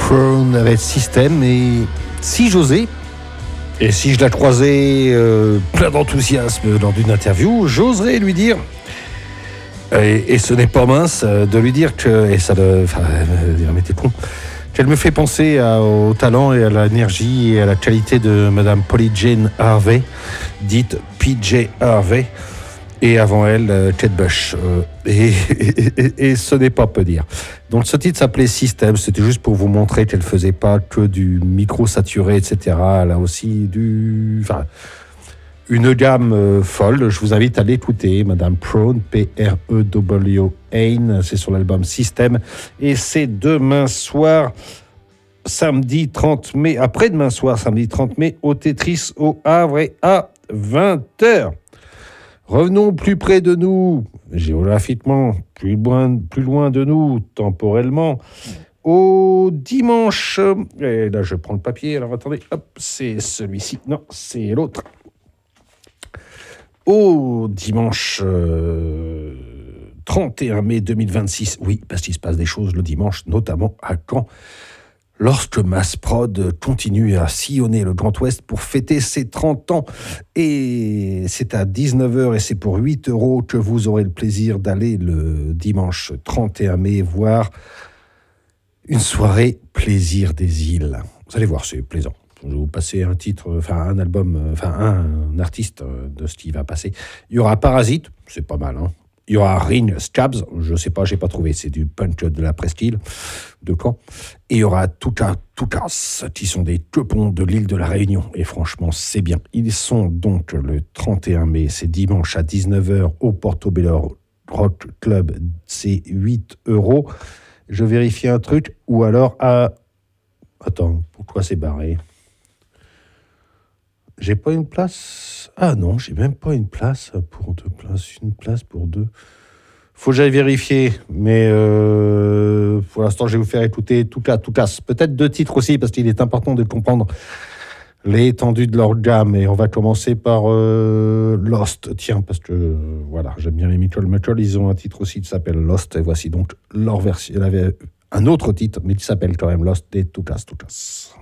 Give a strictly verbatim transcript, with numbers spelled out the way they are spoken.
Prone avec System. Et si j'osais, et si je la croisais euh, plein d'enthousiasme lors d'une interview, j'oserais lui dire, et, et ce n'est pas mince, de lui dire que, et ça le, enfin, euh, mettez con, qu'elle me fait penser à, au talent et à l'énergie et à la qualité de Madame Polly Jane Harvey, dite P J Harvey, et avant elle, euh, Kate Bush. Euh, et, et, et ce n'est pas peu dire. Donc ce titre s'appelait System, c'était juste pour vous montrer qu'elle faisait pas que du micro saturé, et cetera. Elle a aussi du... Enfin, une gamme euh, folle. Je vous invite à l'écouter, Madame Prone, P R E W Ain, c'est sur l'album System. Et c'est demain soir, samedi trente mai, après-demain soir, samedi trente mai, au Tetris, au Havre, et à vingt heures. Revenons plus près de nous, géographiquement, plus loin, plus loin de nous, temporellement, au dimanche. Et là, je prends le papier, alors attendez, hop, c'est celui-ci. Non, c'est l'autre. Au dimanche euh, trente et un mai deux mille vingt-six, oui, parce qu'il se passe des choses le dimanche, notamment à Caen, lorsque Massprod continue à sillonner le Grand Ouest pour fêter ses trente ans. Et c'est à dix-neuf heures et c'est pour huit euros que vous aurez le plaisir d'aller le dimanche trente et un mai voir une soirée Plaisir des îles. Vous allez voir, c'est plaisant. Je vais vous passer un titre, enfin un album, enfin un artiste de ce qui va passer. Il y aura Parasite, c'est pas mal, hein. Il y aura Ring Scabs, je sais pas, j'ai pas trouvé, c'est du punk de la Presqu'île de Caen. Et il y aura Toukas, Toukas, qui sont des quepons de l'île de la Réunion. Et franchement, c'est bien. Ils sont donc le trente et un mai, c'est dimanche à dix-neuf heures au Portobello Rock Club, c'est huit euros. Je vérifie un truc, ou alors à... Attends, pourquoi c'est barré ? J'ai pas une place. Ah non, j'ai même pas une place pour deux places. Une place pour deux. Faut que j'aille vérifier. Mais euh, pour l'instant, je vais vous faire écouter tout cas, tout casse. Peut-être deux titres aussi, parce qu'il est important de comprendre l'étendue de leur gamme. Et on va commencer par euh, Lost. Tiens, parce que euh, voilà, j'aime bien les Mitchell Mitchell. Ils ont un titre aussi qui s'appelle Lost. Et voici donc leur version. Il y avait un autre titre, mais qui s'appelle quand même Lost et tout casse, tout casse.